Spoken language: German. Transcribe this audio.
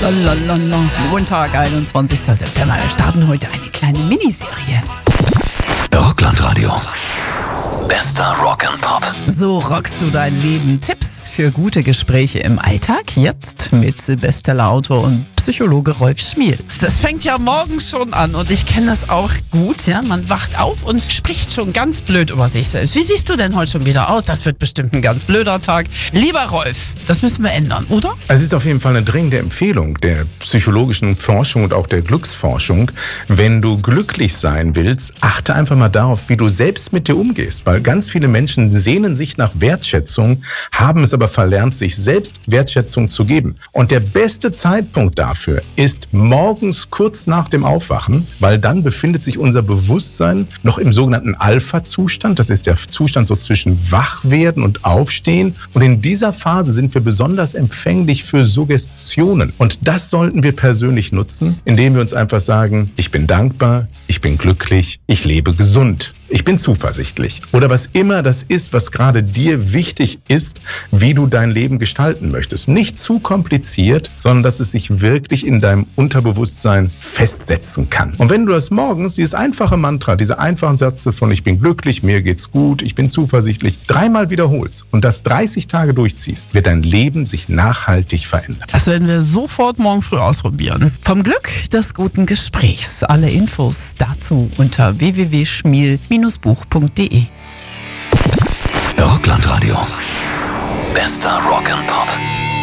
Lalalala. Montag, 21. September. Wir starten heute eine kleine Miniserie. Rockland-Radio. Bester Rock and Pop. So rockst du dein Leben. Tipps für gute Gespräche im Alltag. Jetzt mit Bestsellerautor und Psychologe Rolf Schmiel. Das fängt ja morgens schon an und ich kenne das auch gut. Ja, man wacht auf und spricht schon ganz blöd über sich selbst. Wie siehst du denn heute schon wieder aus? Das wird bestimmt ein ganz blöder Tag. Lieber Rolf, das müssen wir ändern, oder? Es ist auf jeden Fall eine dringende Empfehlung der psychologischen Forschung und auch der Glücksforschung. Wenn du glücklich sein willst, achte einfach mal darauf, wie du selbst mit dir umgehst. Weil ganz viele Menschen sehnen sich nach Wertschätzung, haben es aber verlernt, sich selbst Wertschätzung zu geben. Und der beste Zeitpunkt dafür ist morgens kurz nach dem Aufwachen, weil dann befindet sich unser Bewusstsein noch im sogenannten Alpha-Zustand. Das ist der Zustand so zwischen Wachwerden und Aufstehen. Und in dieser Phase sind wir besonders empfänglich für Suggestionen. Und das sollten wir persönlich nutzen, indem wir uns einfach sagen, ich bin dankbar, ich bin glücklich, ich lebe gesund. Ich bin zuversichtlich. Oder was immer das ist, was gerade dir wichtig ist, wie du dein Leben gestalten möchtest. Nicht zu kompliziert, sondern dass es sich wirklich in deinem Unterbewusstsein festsetzen kann. Und wenn du das morgens, dieses einfache Mantra, diese einfachen Sätze von ich bin glücklich, mir geht's gut, ich bin zuversichtlich, 3-mal wiederholst und das 30 Tage durchziehst, wird dein Leben sich nachhaltig verändern. Das werden wir sofort morgen früh ausprobieren. Vom Glück des guten Gesprächs. Alle Infos dazu unter www.schmiel-buch.de. Rockland-Radio. Bester Rock and Pop.